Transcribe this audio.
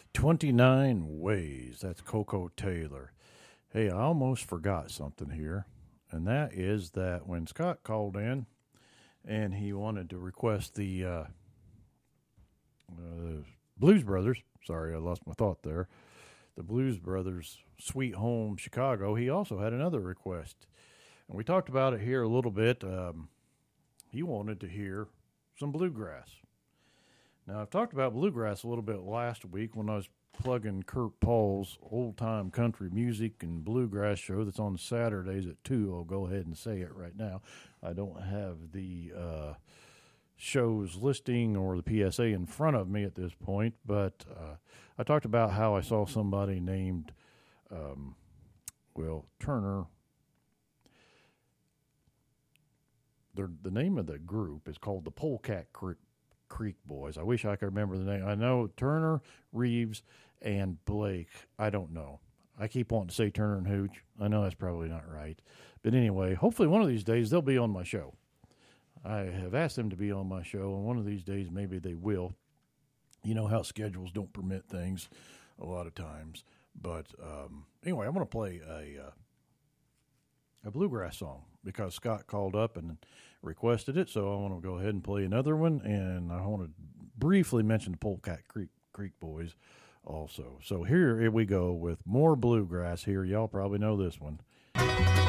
29 Ways. That's Coco Taylor. Hey, I almost forgot something here, and that is that when Scott called in and he wanted to request the Blues Brothers, sorry, I lost my thought there, the Blues Brothers' Sweet Home Chicago, he also had another request. And we talked about it here a little bit. He wanted to hear some bluegrass. Now, I've talked about bluegrass a little bit last week when I was plugging Kurt Paul's old-time country music and bluegrass show that's on Saturdays at 2. I'll go ahead and say it right now. I don't have the show's listing or the PSA in front of me at this point, but I talked about how I saw somebody named, Turner. The name of the group is called the Polecat Creek Boys. I wish I could remember the name. I know Turner, Reeves, and Blake. I don't know. I keep wanting to say Turner and Hooch. I know that's probably not right. But anyway, hopefully one of these days they'll be on my show. I have asked them to be on my show, and one of these days maybe they will. You know how schedules don't permit things a lot of times. But anyway, I'm going to play a bluegrass song because Scott called up and requested it, so I want to go ahead and play another one, and I want to briefly mention the Polecat Creek Boys also. So here we go with more bluegrass here. Y'all probably know this one.